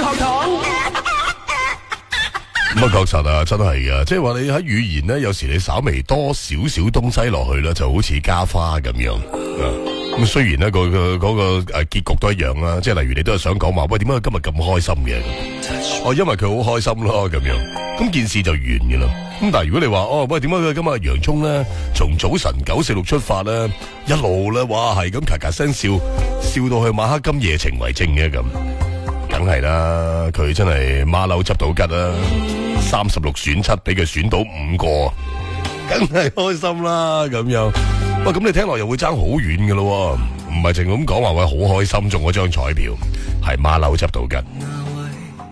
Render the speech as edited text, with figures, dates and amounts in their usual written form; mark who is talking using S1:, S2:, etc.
S1: 學堂。
S2: 咁啊，確實啊，真係噶，即係話你喺語言咧，有時你稍微多少少東西落去咧，就好似加花咁樣。咁雖然咧嗰個結局都一樣啦，即係例如你都係想講話，喂，點解佢今日咁開心嘅？哦，因為佢好開心咯，咁樣，咁件事就完嘅啦。咁但係如果你話，哦，喂，點解佢今日洋葱咧，從早晨946出發咧，一路咧，哇，係咁咔咔聲笑到去晚黑今夜情為證嘅咁。梗係啦，佢真係馬騮執到吉啦，36選7俾佢選到5個，梗係開心啦咁樣。喂，咁你聽落又會爭好遠嘅咯，唔係淨咁講話喂好開心中嗰張彩票，係馬騮執到吉。